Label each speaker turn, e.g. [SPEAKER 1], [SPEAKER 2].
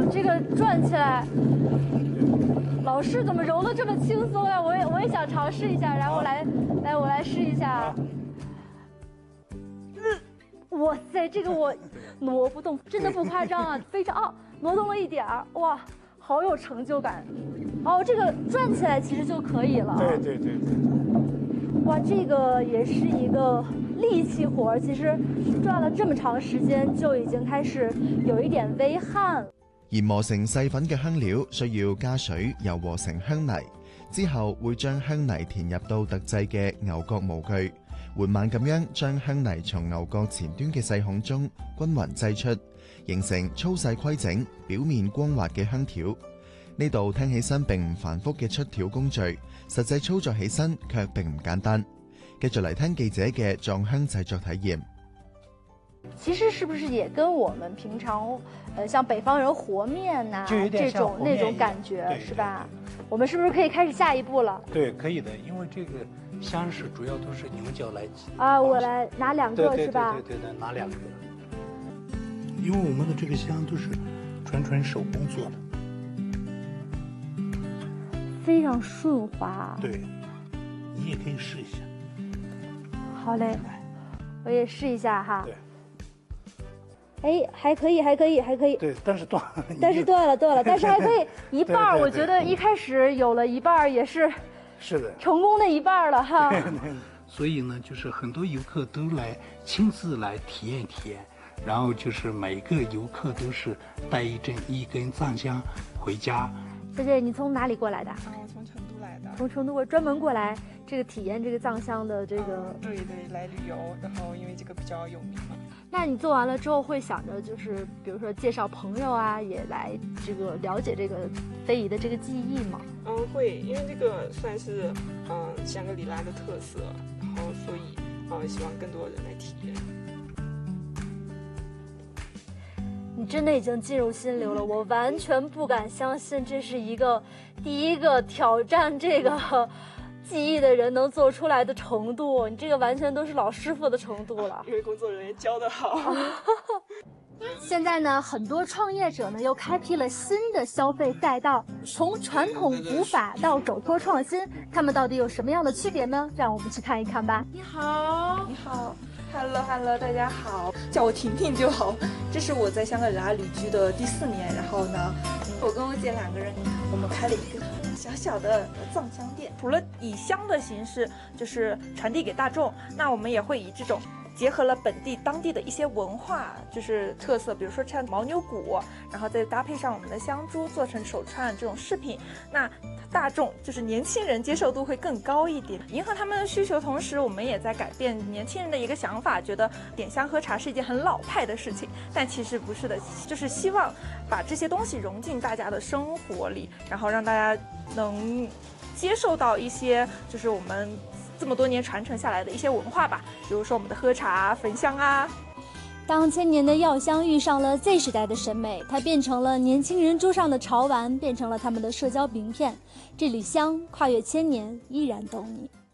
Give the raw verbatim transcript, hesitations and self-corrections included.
[SPEAKER 1] 这个转起来，老师怎么揉的这么轻松呀？我也我也想尝试一下，然后来来我来试一下。嗯，哇塞，这个我挪不动，真的不夸张啊，非常哦，挪动了一点儿，哇，好有成就感。哦，这个转起来其实就可以了。
[SPEAKER 2] 对对对对。
[SPEAKER 1] 哇，这个也是一个力气活儿，其實轉了這麼長時間，就已經開始有一點微汗。
[SPEAKER 3] 研磨成細粉嘅香料需要加水揉和成香泥，之後會將香泥填入到特製嘅牛角模具，緩慢咁樣將香泥從牛角前端嘅細孔中均勻擠出，形成粗細規整、表面光滑嘅香條。呢度聽起身並唔繁複嘅出條工序，實際操作起身卻並唔簡單。繼續嚟聽記者嘅撞香製作體驗。
[SPEAKER 1] 其實是不是也跟我們平常，呃，像北方人和面呐、啊，這種那種感覺是吧？我們是不是可以開始下一步了？
[SPEAKER 2] 對，可以的，因為這個香是主要都是牛角來
[SPEAKER 1] 啊，我來拿兩個是吧？
[SPEAKER 2] 對對對對，拿兩個。因為我們的這個香都是純純手工做的。
[SPEAKER 1] 非常順滑。
[SPEAKER 2] 對，你也可以試一下。
[SPEAKER 1] 好嘞，我也試一下哈。
[SPEAKER 2] 對。
[SPEAKER 1] 哎，還可以，還可以，還可以。
[SPEAKER 2] 對，但是斷。
[SPEAKER 1] 但是斷了，斷了，但是還可以一半。我覺得一開始有了一半也是。
[SPEAKER 2] 是的。
[SPEAKER 1] 成功的一半了哈。
[SPEAKER 2] 所以呢，就是很多遊客都來親自來體驗體驗，然後就是每個遊客都是帶一針一根藏香回家。
[SPEAKER 1] 小姐，你從哪裡過來的？
[SPEAKER 4] 啊，我從成都來的。
[SPEAKER 1] 從成都過專門過來，這個體驗這個藏香的這個。
[SPEAKER 4] 啊、對對，來旅遊，然後因為這個比較有名嘛。
[SPEAKER 1] 那你做完了之後，會想着就是，比如說介紹朋友啊，也來這個了解這個非遺的這個技藝嗎？
[SPEAKER 4] 嗯，會，因為這個算是嗯香格里拉的特色，然後所以嗯希望更多人來體驗。
[SPEAKER 1] 你真的已經進入心流了，我完全不敢相信這是一個第一個挑戰這個技藝的人能做出來的程度，你這個完全都是老師傅的程度了。
[SPEAKER 4] 因為工作人員教得好。
[SPEAKER 1] 現在呢，很多創業者呢又開闢了新的消費賽道，從傳統古法到手托創新，他們到底有什麼樣的區別呢？讓我們去看一看吧。
[SPEAKER 4] 你好，你好。Hello Hello， 大家好，叫我婷婷就好。這是我在香格里拉旅居的第四年，然後呢，我跟我姐兩個人，我們開了一個小小的藏香店。除了以香的形式，就是傳遞給大眾，那我們也會以這種結合了本地當地的一些文化，就是特色，比如說唱牦牛鼓，然後再搭配上我們的香珠，做成手串這種飾品，那大眾就是年輕人接受度會更高一點，迎合他們的需求。同時，我們也在改變年輕人的一個想法，覺得點香喝茶是一件很老派的事情，但其實不是的，就是希望把這些東西融進大家的生活裡，然後讓大家能接受到一些就是我們這麼多年傳承下來的一些文化吧，比如說我們的喝茶、焚香啊。
[SPEAKER 1] 當千年的藥香遇上了 Z 時代的審美，它變成了年輕人桌上的潮玩，變成了他們的社交名片。這縷香跨越千年，依然懂你。